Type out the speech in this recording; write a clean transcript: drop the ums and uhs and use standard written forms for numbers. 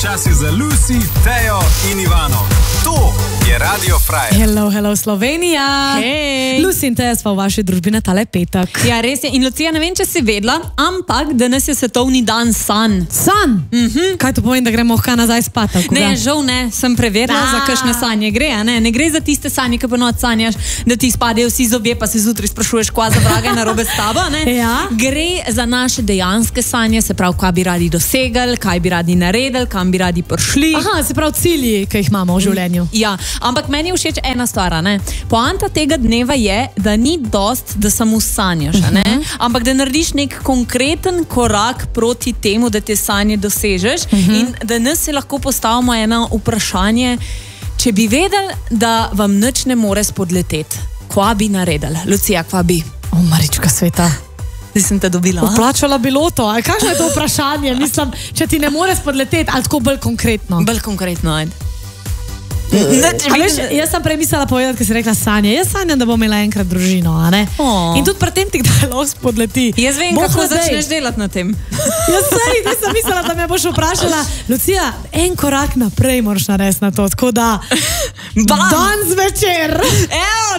čas je za Lucy, Tejo in Ivano. To je Radio Frajer. Hello Slovenija. Hej. Lucy in Teja sva v vaši družbi na tale petek. Ja, res je. In Lucija, ne vem, če si vedela, ampak danes je svetovni dan sanj. San? Kaj to pomeni, da gremo ohka nazaj spat? Ne, žal ne, sem preverila, za kakšne sanje gre. Ne gre za tiste sanje, ki pa noč sanjaš, da ti spadejo vsi zobje, pa se zjutraj sprašuješ, kva za vraga je narobe s tabo. Ja. Gre za naše dejanske sanje, se pravi, kaj bi radi dosegli, kaj bi radi naredili, kam bi radi prišli. Aha, se pravi cilji, ki jih imamo v življenju. Ja, ampak meni je všeč ena stvar, ne? Poanta tega dneva je, da ni dost, da samo sanjaš, ne? Ampak da narediš nek konkreten korak proti temu, da te sanje dosežeš in da nas se lahko postavimo eno vprašanje, če bi vedeli, da vam nič ne more spodleteti, kva bi naredili? Lucija, kva bi? O, Marička sveta. Zdaj sem te dobila. Vplačala bilo to, ali kakšno je to vprašanje? Mislim, če ti ne more spodleteti, ali tako bolj konkretno? Bolj konkretno, ajde. Veš, jaz sem prej mislila povedati, ker si rekla sanje. Jaz sanjam, da bom imela enkrat družino, a ne? In tudi pri tem ti kdaj lahko spodleti. Jaz vem, kako začneš delati na tem. Jaz sem mislila, da me boš vprašala, Lucija, en korak naprej moraš narediti na to, tako da dan zvečer. Evo!